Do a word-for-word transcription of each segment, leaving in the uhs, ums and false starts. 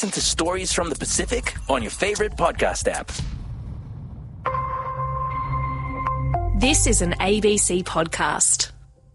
listen to Stories from the Pacific on your favorite podcast app. This is an A B C podcast.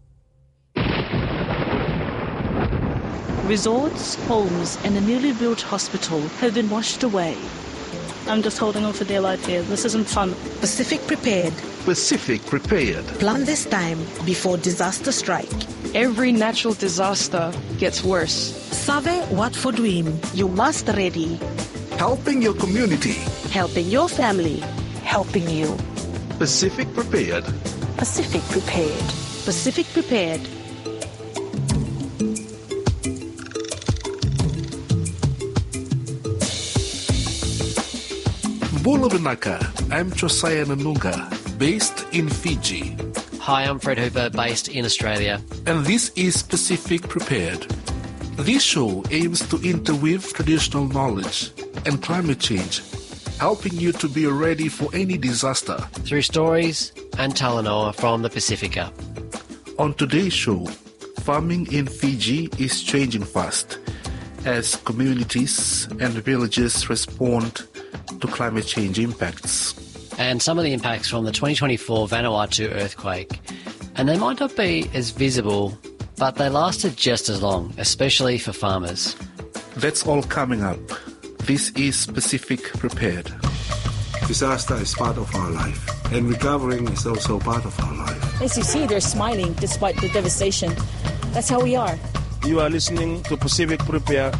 Resorts, homes and a newly built hospital have been washed away. I'm just holding on for dear life here. This isn't fun. Pacific prepared. Pacific prepared. Plan this time before disaster strike. Every natural disaster gets worse. Save Watford Wim. You must ready. Helping your community. Helping your family. Helping you. Pacific prepared. Pacific prepared. Pacific prepared. Bula Vinaka, I'm Josiah Nanunga, based in Fiji. Hi, I'm Fred Hooper, based in Australia. And this is Pacific Prepared. This show aims to interweave traditional knowledge and climate change, helping you to be ready for any disaster. Through stories and Talanoa from the Pacifica. On today's show, farming in Fiji is changing fast as communities and villages respond to climate change impacts. And some of the impacts from the twenty twenty-four Vanuatu earthquake. And they might not be as visible, but they lasted just as long, especially for farmers. That's all coming up. This is Pacific Prepared. Disaster is part of our life, and recovering is also part of our life. As you see, they're smiling despite the devastation. That's how we are. You are listening to Pacific Prepared.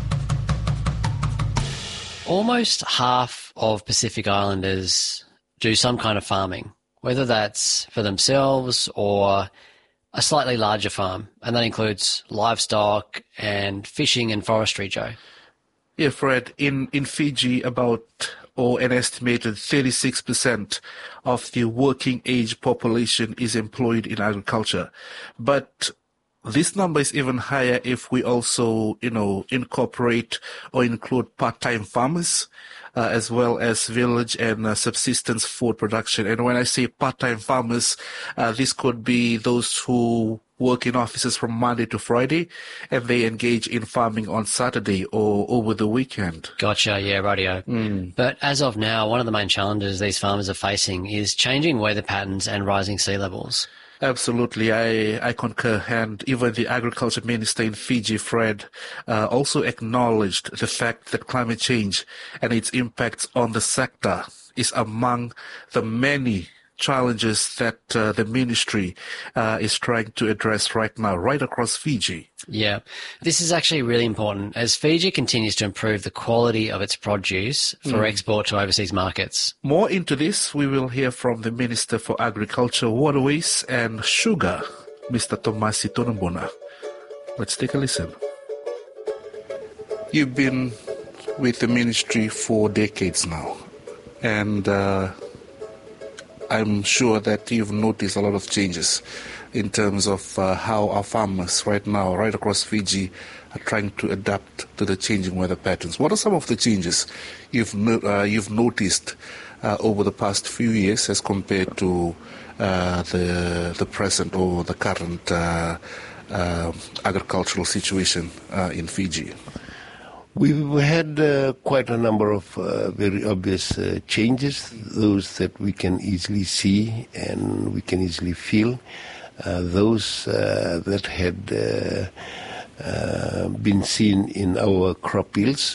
Almost half of Pacific Islanders do some kind of farming, whether that's for themselves or a slightly larger farm, and that includes livestock and fishing and forestry, Joe. Yeah, Fred, in, in Fiji, about or an estimated thirty-six percent of the working age population is employed in agriculture. But this number is even higher if we also, you know, incorporate or include part-time farmers, uh, as well as village and uh, subsistence food production. And when I say part-time farmers, uh, this could be those who work in offices from Monday to Friday, and they engage in farming on Saturday or over the weekend. Gotcha, yeah, rightio. Mm. But as of now, one of the main challenges these farmers are facing is changing weather patterns and rising sea levels. Absolutely, I, I concur. And even the agriculture minister in Fiji, Fred, uh, also acknowledged the fact that climate change and its impacts on the sector is among the many challenges that uh, the ministry uh, is trying to address right now, right across Fiji. Yeah, this is actually really important as Fiji continues to improve the quality of its produce for mm. export to overseas markets. More into this, we will hear from the Minister for Agriculture, Waterways and Sugar, Mister Tomasi Tonambona. Let's take a listen. You've been with the ministry for decades now, and uh, I'm sure that you've noticed a lot of changes in terms of uh, how our farmers right now, right across Fiji, are trying to adapt to the changing weather patterns. What are some of the changes you've no, uh, you've noticed uh, over the past few years as compared to uh, the the present or the current uh, uh, agricultural situation uh, in Fiji? We've had uh, quite a number of uh, very obvious uh, changes, those that we can easily see and we can easily feel. Uh, those uh, that had uh, uh, been seen in our crop yields.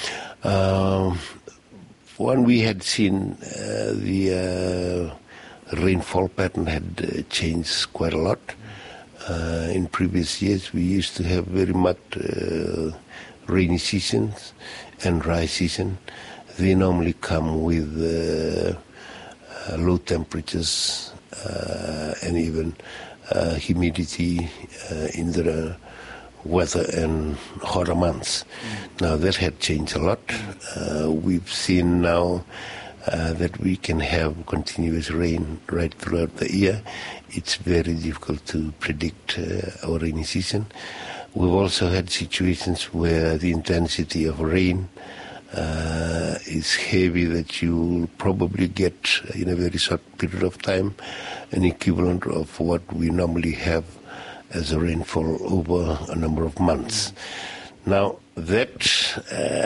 Uh, one, we had seen uh, the uh, rainfall pattern had uh, changed quite a lot. Uh, in previous years, we used to have very much uh, rainy seasons and dry season. They normally come with uh, uh, low temperatures uh, and even uh, humidity uh, in the weather and hotter months. Mm. Now that had changed a lot. Uh, we've seen now uh, that we can have continuous rain right throughout the year. It's very difficult to predict uh, our rainy season. We've also had situations where the intensity of rain uh, is heavy, that you'll probably get in a very short period of time an equivalent of what we normally have as a rainfall over a number of months. Now, that